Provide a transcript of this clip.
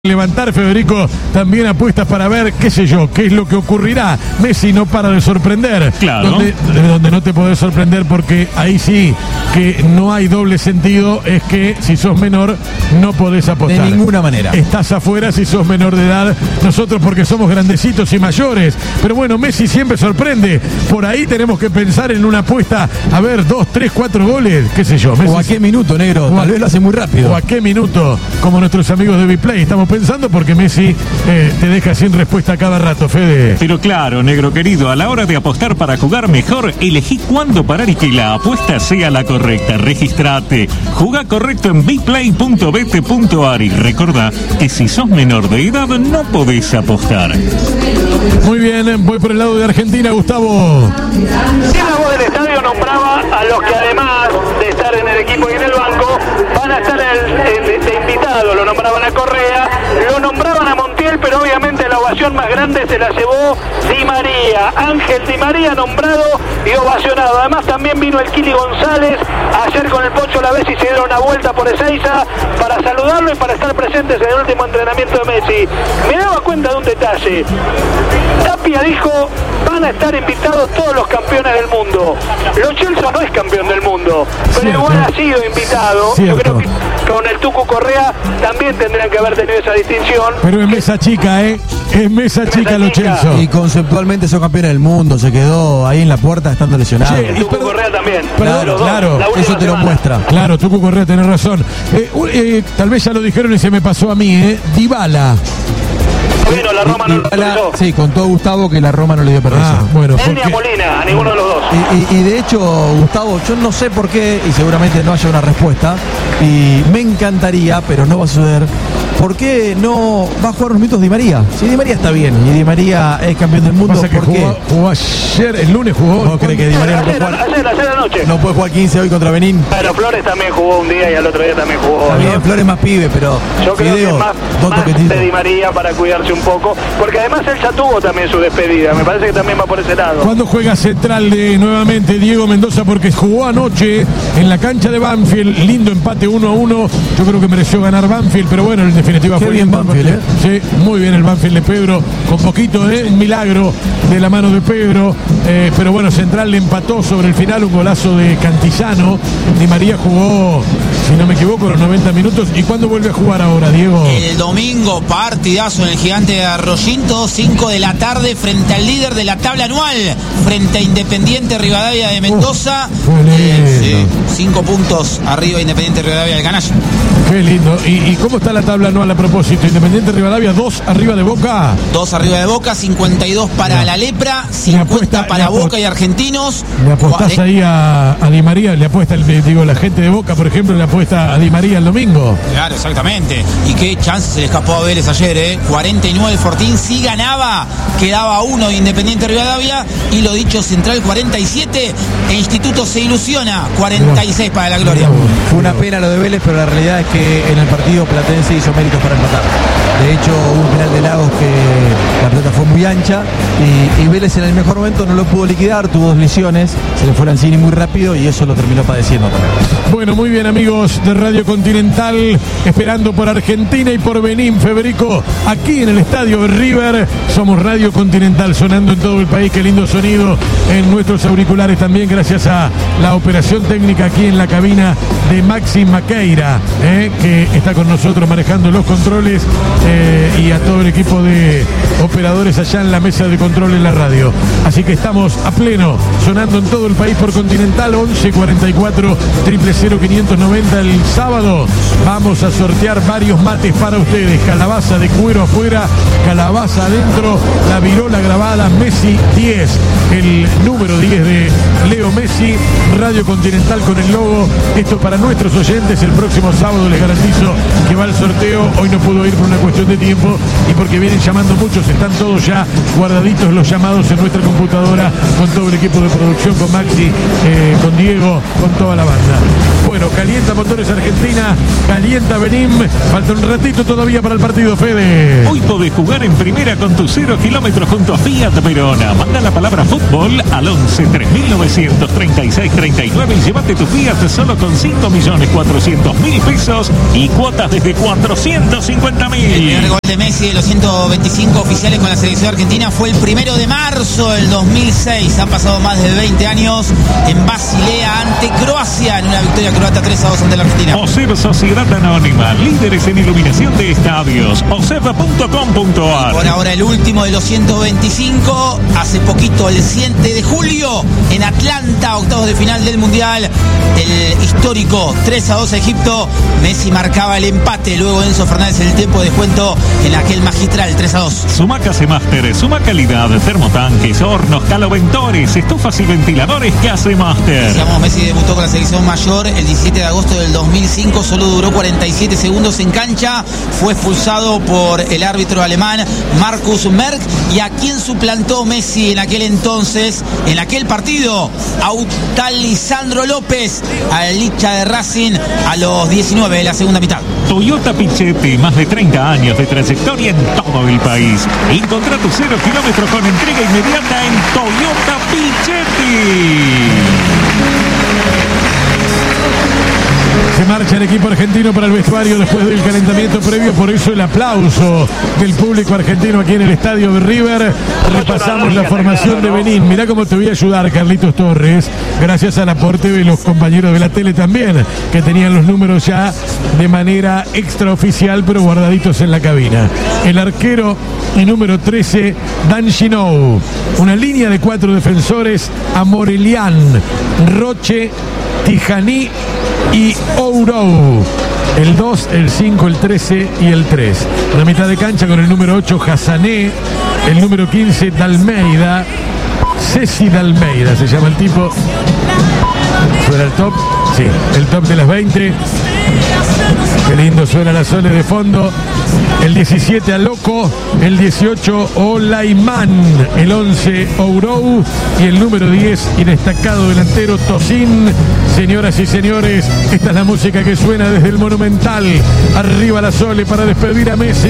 levantar, Federico, también apuestas para ver, qué sé yo, qué es lo que ocurrirá. Messi no para de sorprender. Claro. Donde no te podés sorprender, porque ahí sí que no hay doble sentido, es que si sos menor no podés apostar. De ninguna manera. Estás afuera si sos menor de edad. Nosotros porque somos grandecitos y mayores. Pero bueno, Messi siempre sorprende. Por ahí tenemos que pensar en una apuesta. A ver, 2, 3, 4 goles, qué sé yo. Messi, ¿O a qué minuto, negro? Tal vez lo hace muy rápido. ¿O a qué minuto? Como nuestros amigos de Biplay. Estamos pensando porque Messi te deja sin respuesta cada rato, Fede. Pero claro, negro querido, a la hora de apostar para jugar mejor, elegí cuándo parar y que la apuesta sea la correcta. Registrate. Jugá correcto en biplay.bet.ar y recordá que si sos menor de edad no podés apostar. Muy bien, voy por el lado de Argentina, Gustavo. Y la voz del estadio nombraba a los que además de estar en el equipo y en el banco, van a estar de invitado. Lo nombraban a Correa, lo nombraban a Montiel, pero obviamente la ovación más grande se la llevó Di María. Ángel Di María nombrado y ovacionado. Además también vino el Kili González ayer con el Pocho Lavés y se dieron una vuelta por Ezeiza para saludarlo y para estar presentes en el último entrenamiento de Messi. Me daba cuenta de un detalle. Tapia dijo: van a estar invitados todos los campeones del mundo. Lo Celso no es campeón del mundo, pero Cierto. igual ha sido invitado. Cierto. Yo creo que con el Tucu Correa también tendrían que haber tenido esa distinción. Pero es mesa chica, ¿eh? Es mesa chica Lo Celso. Y conceptualmente son campeones del mundo. Se quedó ahí en la puerta estando lesionado. Che, El Tucu Correa también. Perdón, Los dos, claro, la última Eso te lo semana. muestra. Claro, Tucu Correa, tenés razón. Tal vez ya lo dijeron y se me pasó a mí, ¿eh? Dybala. Bueno, la Roma no lo autorizó. Sí, contó Gustavo que la Roma no le dio permiso. Ah, bueno, Él ni a porque... Molina, a ninguno de los dos. Y de hecho, Gustavo, yo no sé por qué, y seguramente no haya una respuesta, y me encantaría, pero no va a suceder, ¿por qué no va a jugar los minutos Di María? Si Di María está bien, y Di María es campeón del mundo, Pasa que ¿por qué? jugó ayer, el lunes jugó. ¿Vos crees que Di María no puede jugar? Ayer anoche. No puede jugar 15 hoy contra Benín. Pero Flores también jugó un día y al otro día también jugó. Está bien, ¿no? Flores más pibe, pero Yo creo que Fideo, es dos más toquetitos. de Di María para cuidarse un poco, porque además él ya tuvo también su despedida, me parece que también va por ese lado. ¿Cuándo juega Central nuevamente Diego Mendoza? Porque jugó anoche en la cancha de Banfield, lindo empate 1-1, yo creo que mereció ganar Banfield, pero bueno, en definitiva Qué fue bien lindo Banfield, Sí, muy bien el Banfield de Pedro, con poquito, un milagro de la mano de Pedro, pero bueno, Central le empató sobre el final, un golazo de Cantillano. Di María jugó, si no me equivoco, los 90 minutos. ¿Y cuándo vuelve a jugar ahora, Diego? El domingo, partidazo en el Gigante de Arroyito, 5 de la tarde, frente al líder de la tabla anual, frente a Independiente Rivadavia de Mendoza. Qué lindo. 5 puntos arriba Independiente Rivadavia del Canalla. Qué lindo. ¿Y cómo está la tabla anual a propósito? Independiente Rivadavia, 2 arriba de Boca. 2 arriba de Boca, 52 para la Lepra, Le 50 para Boca y Argentinos. ¿Le apostás ahí a Di María? ¿Le apuesta, la gente de Boca, por ejemplo, le apuesta a Di María el domingo? Claro, exactamente. Y qué chance se le escapó a Vélez ayer, 49 el Fortín, si ganaba, quedaba 1 de Independiente Rivadavia. Y lo dicho, Central 47, e Instituto se ilusiona, 46 para la gloria. Fue una pena lo de Vélez, pero la realidad es que en el partido Platense hizo méritos para empatar. De hecho, hubo un penal de Lagos que la pelota fue muy ancha y Vélez en el mejor momento no lo pudo liquidar, tuvo 2 lesiones, se le fue Lanzini muy rápido y eso lo terminó padeciendo también. Bueno, muy bien, amigos de Radio Continental, esperando por Argentina y por Benín, Federico, aquí en el estadio River. Somos Radio Continental, sonando en todo el país. Qué lindo sonido en nuestros auriculares también, gracias a la operación técnica aquí en la cabina de Maxi Maqueira, que está con nosotros manejando los controles, y a todo el equipo de operadores allá en la mesa de control en la radio. Así que estamos a pleno, sonando en todo el país por Continental. 11 44 000 590 el sábado. Vamos a sortear varios mates para ustedes. Calabaza de cuero afuera, calabaza adentro, la virola grabada, Messi 10, el número 10 de Leo Messi, Radio Continental con el logo. Esto para nuestros oyentes. El próximo sábado les garantizo que va el sorteo. Hoy no pudo ir por una cuestión de tiempo y porque vienen llamando muchos. Están todos ya guardaditos los llamados en nuestra computadora, con todo el equipo de producción, con Maxi, con Diego, con toda la banda. Bueno, calienta motores Argentina, calienta Benín. Falta un ratito todavía para el partido, Fede. Hoy podés jugar en primera con tu 0 kilómetros junto a Fiat Verona. Manda la palabra fútbol al 11 3936 39 y llévate tu Fiat solo con 5.400.000 pesos y cuotas desde 450.000. primer gol de Messi de los 125 oficiales con la selección argentina fue el 1 de marzo del 2006. Han pasado más de 20 años en Basilea ante Croacia en una victoria croata 3-2 ante la Argentina. OSEB Sociedad Anónima, líderes en iluminación de estadios, oseb.com.ar. Por ahora el último de los 125, hace poquito, el 7 de julio, en Atlanta, octavos de final del Mundial, el histórico 3-2 a Egipto. Messi marcaba el empate, luego Enzo Fernández en el tiempo de descuento en aquel magistral 3-2. Sumaca Master, Suma calidad, termotanques, hornos, caloventores, estufas y ventiladores Case Master. Decíamos, Messi debutó con la selección mayor el 17 de agosto del 2005, solo duró 47 segundos en cancha, fue expulsado por el árbitro alemán Markus Merck, y a quien suplantó Messi en aquel entonces, en aquel partido, a Lisandro López, al hincha de Racing, a los 19 de la segunda mitad. Toyota Pichetti, más de 30 años de trayectoria en todo el país. Encontrá tu 0 kilómetro con entrega inmediata en Toyota Pichetti. Se marcha el equipo argentino para el vestuario después del calentamiento previo, por eso el aplauso del público argentino aquí en el estadio de River. Repasamos la formación de Benín. Mirá cómo te voy a ayudar, Carlitos Torres, gracias al aporte de los compañeros de la tele también, que tenían los números ya de manera extraoficial, pero guardaditos en la cabina. El arquero y número 13, Dan Ginou. Una línea de 4 defensores: Amorelian, Roche, Tijani y Ourou. El 2, el 5, el 13 y el 3. La mitad de cancha con el número 8, Hassané. El número 15, Dalmeida. Ceci Dalmeida se llama el tipo. Suena el top. Sí, el top de las 20. Qué lindo suena la Sole de fondo. El 17 Aloco, el 18 Olaiman, el 11 Ourou y el número 10 y destacado delantero Tosin. Señoras y señores, esta es la música que suena desde el Monumental. Arriba la Sole para despedir a Messi.